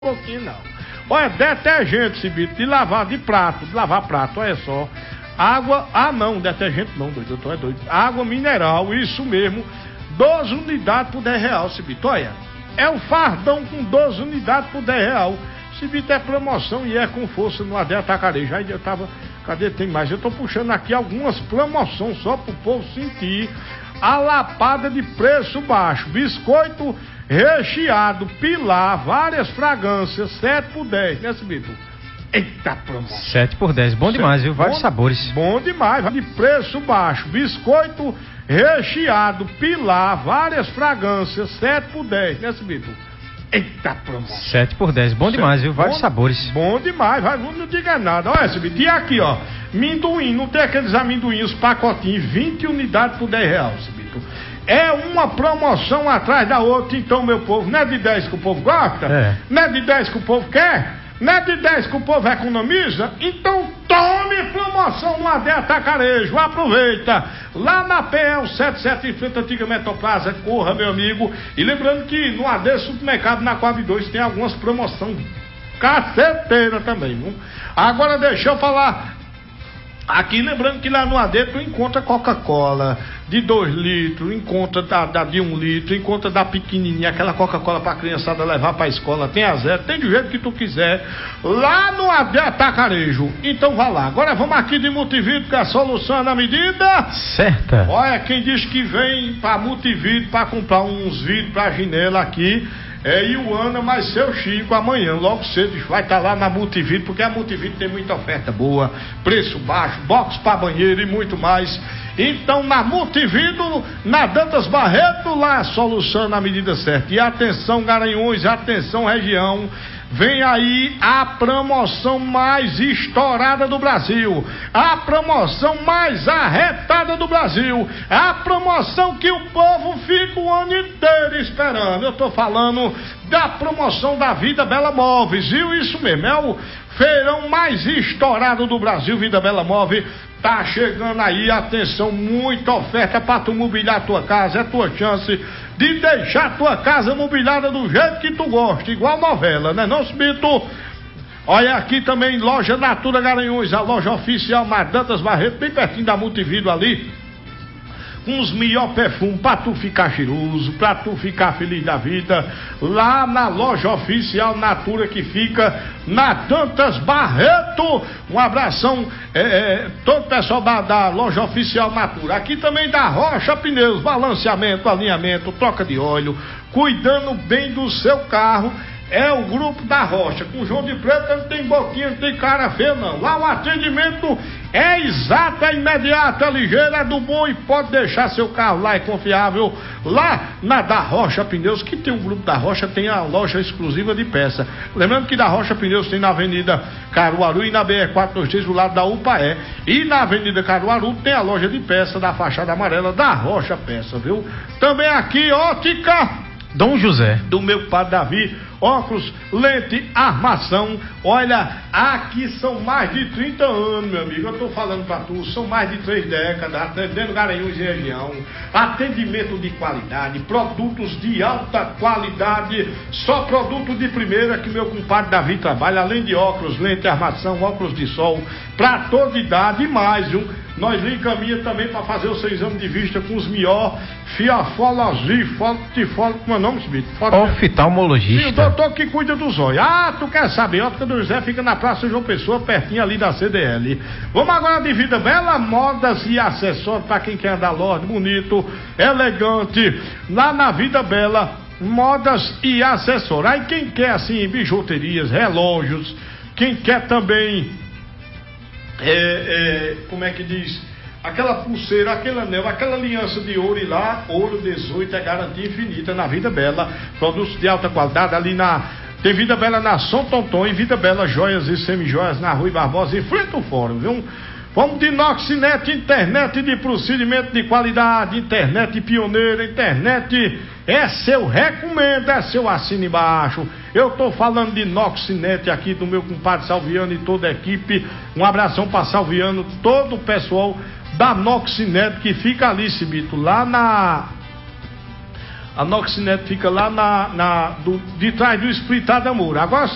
Pouquinho não. Olha, detergente, Cibito, de lavar prato, olha só. Água, não, detergente não, doido, eu tô doido. Água mineral, isso mesmo, 12 unidades por R$10, Cibito, olha. É o fardão com 12 unidades por R$10. Cibito, é promoção e é com força no AD Atacarejo. Aí eu tava, cadê, tem mais? Eu tô puxando aqui algumas promoções só pro povo sentir a lapada de preço baixo. Biscoito recheado, pilar, várias fragrâncias, 7 por 10, né, Cibito? Eita, promoção. 7 por 10, bom demais, viu? Vários sabores. Bom demais, de preço baixo. Biscoito recheado, pilar, várias fragrâncias, 7 por 10, né, Cibito? Eita, promoção. 7 por 10, bom demais, viu? Vários sabores. Bom demais, não diga nada. Olha, Cibito, e aqui, ó, amendoim, não tem aqueles amendoins, pacotinhos, 20 unidades por R$10, Cibito. É uma promoção atrás da outra, então, meu povo, não é de 10 que o povo gosta? Não é de 10 que o povo quer? Não é de 10 que o povo economiza? Então tome promoção no AD Atacarejo, aproveita, lá na PL 77 em frente à antiga Metroplaza, corra, meu amigo, e lembrando que no AD Supermercado, na Coab 2, tem algumas promoções caceteiras também, viu? Agora deixa eu falar. Aqui, lembrando que lá no AD tu encontra Coca-Cola de 2 litros, encontra da de 1 litro, encontra da pequenininha, aquela Coca-Cola pra criançada levar pra escola, tem a zero, tem do jeito que tu quiser, lá no AD Atacarejo. Então vá lá. Agora vamos aqui de Multivídeo, que a solução é na medida certa. Olha, quem diz que vem pra Multivídeo pra comprar uns vidros pra janela aqui é Ioana, mas seu Chico, amanhã, logo cedo, vai estar lá na Multivídeo, porque a Multivídeo tem muita oferta boa, preço baixo, box para banheiro e muito mais. Então, na Multivídeo, na Dantas Barreto, lá, solução na medida certa. E atenção, Garanhuns, atenção, região. Vem aí a promoção mais estourada do Brasil, a promoção mais arretada do Brasil, a promoção que o povo fica o ano inteiro esperando. Eu tô falando da promoção da Vida Bela Móveis, viu? Isso mesmo, é o feirão mais estourado do Brasil, Vida Bela Móveis. Tá chegando aí, atenção, muita oferta pra tu mobiliar a tua casa, é tua chance de deixar a tua casa mobiliada do jeito que tu gosta, igual novela, né não, Cibito? Olha aqui também, loja Natura Garanhuns, a loja oficial Dantas Barreto, bem pertinho da Multivídeo ali, com os melhores perfumes pra tu ficar cheiroso, pra tu ficar feliz da vida, lá na loja oficial Natura, que fica na Dantas Barreto. Um abração, todo o pessoal da loja oficial Natura. Aqui também da Rocha Pneus, balanceamento, alinhamento, troca de óleo, cuidando bem do seu carro. É o grupo da Rocha, com João de Preto, não tem boquinha, não tem cara feia não. Lá o atendimento é exato, é imediato, é ligeiro, é do bom e pode deixar seu carro lá, é confiável. Lá na da Rocha Pneus, que tem um grupo da Rocha, tem a loja exclusiva de peça. Lembrando que da Rocha Pneus tem na Avenida Caruaru e na BR-423 do lado da UPAE. E na Avenida Caruaru tem a loja de peça da fachada amarela da Rocha Peça, viu? Também aqui, ótica Dom José, do meu padre Davi, óculos, lente, armação. Olha, aqui são mais de 30 anos, meu amigo, eu tô falando pra tu, são mais de 3 décadas, atendendo Garanhuns e região, atendimento de qualidade, produtos de alta qualidade, só produto de primeira que meu compadre Davi trabalha, além de óculos, lente, armação, óculos de sol, pra toda idade e mais, viu? Nós lhe encaminha também para fazer o seu exame de vista com os melhores fiafologia, como é o nome, Cibito? Oftalmologista. Sim, o doutor que cuida dos olhos. Ah, tu quer saber? A Ótica do José fica na Praça João Pessoa, pertinho ali da CDL. Vamos agora de Vida Bela, modas e acessórios para quem quer andar lorde, bonito, elegante. Lá na Vida Bela, modas e acessórios. Aí quem quer assim, bijuterias, relógios, quem quer também como é que diz? Aquela pulseira, aquele anel, aquela aliança de ouro, e lá, ouro 18 é garantia infinita na Vida Bela, produtos de alta qualidade ali tem Vida Bela na São Tonton e Vida Bela Joias e Semijoias na Rui Barbosa, em frente ao fórum, viu? Vamos de Noxinet, internet de procedimento de qualidade, internet pioneira, internet é seu, recomendo, é seu, assina embaixo. Eu tô falando de Noxinet aqui do meu compadre Salviano e toda a equipe. Um abração para Salviano, todo o pessoal da Noxinet que fica ali, Cibito, lá na A Noxinet fica lá de trás do Espírito de Amor. Agora